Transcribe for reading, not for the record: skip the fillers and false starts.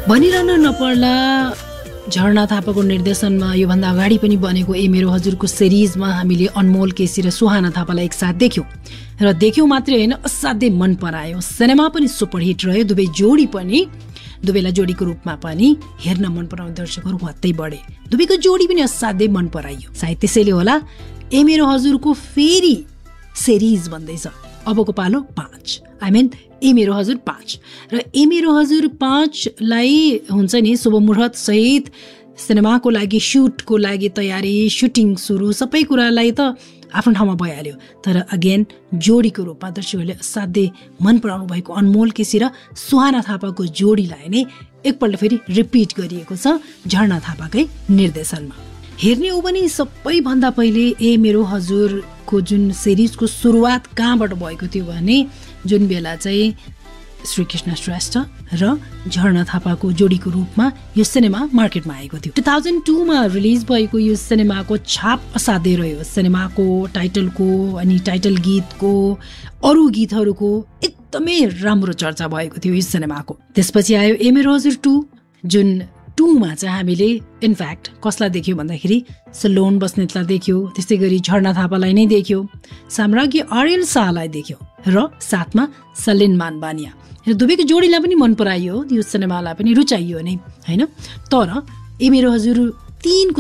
भनिरहन नपर्ला झरना थापाको निर्देशनमा योभन्दा अगाडि पनि बनेको ए मेरो हजुरको सिरिजमा हामीले अनमोल केसी र सुहाना थापालाई एकसाथ देख्यौँ र देख्यौँ मात्रै होइन असाध्यै मन परायो। सिनेमा पनि सुपरहिट रह्यो। दुवैलाई जोडीको रूपमा पनि हेर्न मन पराउने दर्शकहरू हत्तै बढे। दुवैको जोडी पनि असाध्यै मन पराइयो। सायद त्यसैले होला ए मेरो हजुरको फेरि सिरिज भन्दैछ। अबको पालो 5 ए मेरो हजुर 5 र ए मेरो हजुर 5 लाई हुन्छ नि शुभ मुहूर्त सहित सिनेमाको लागि सुटको लागि तयारी सुटिङ सुरु सबै कुरालाई त आफ्नो ठाउँमा भइहाल्यो। तर अगेन जोडीको रूपमा दर्शकहरूले असाध्यै मन पराउनु भएको अनमोल केसी र सुहाना थापाको जोडीलाई नै एकपल्ट फेरि रिपिट गरिएको छ झरना थापाकै निर्देशनमा। हेर्ने हो भने सबैभन्दा पहिले ए मेरो हजुरको जुन सिरिजको सुरुवात कहाँबाट भएको थियो भने जुन बेला चाहिँ श्रीकृष्ण श्रेष्ठ र झरना थापाको जोडीको रूपमा यो सिनेमा मार्केटमा आएको थियो। 2002 मा रिलिज भएको यो सिनेमाको छाप असाध्यै रह्यो। सिनेमाको टाइटलको अनि टाइटल गीतको अरू गीतहरूको एकदमै राम्रो चर्चा भएको थियो यो सिनेमाको। त्यसपछि आयो ए मेरो हजुर 2 जुन 2 मा चाहिँ हामीले इनफ्याक्ट कसलाई देख्यौँ भन्दाखेरि सलोन बस्नेतलाई देख्यो, त्यस्तै गरी झरना थापालाई नै देख्यो, साम्राज्ञी आर्यल शाहलाई देख्यो र साथमा सलिन मानबानिया र दुवैको जोडीलाई पनि मन पराइयो। यो सिनेमालाई पनि रुचाइयो नै होइन। तर ए मेरो हजुर 3 को